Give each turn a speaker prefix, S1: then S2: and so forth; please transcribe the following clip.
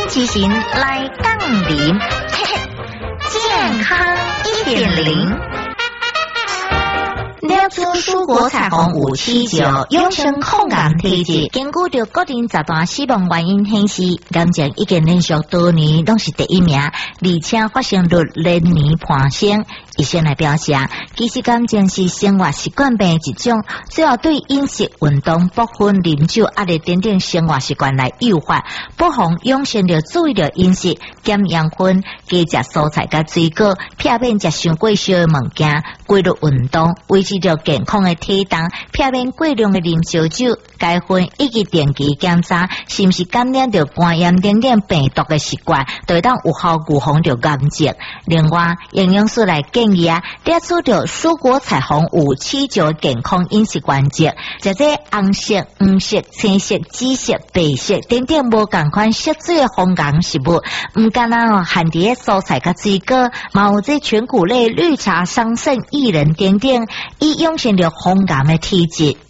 S1: 奇形来杠铃，健康1.0。料出蔬果彩虹579养生抗癌体质，根据着固定10大死亡原因显示，癌症已经连续多年拢是第一名，而且发生率连年攀升。医生来表示，其实癌症是生活习惯病一种，主要对饮食、运动、部分饮酒、压力等等生活习惯来诱发，不妨养生着注意着饮食，减养分，加食蔬菜甲水果，避免食伤过烧的物件，规律运动，维持着健康的体重，避免过量的啉烧酒、戒烟，以及定期检查是不是感染着肝炎等等病毒的习惯，就会当有效预防着癌症。另外，营养师来建议列出着蔬果彩虹579健康饮食原则，即这红色、黄色、青色、紫色、白色等等无同款色水的红红食物，唔单含伫蔬菜甲水果，嘛有这全谷类、绿茶、桑葚、薏仁等等，以养成着红红的体质。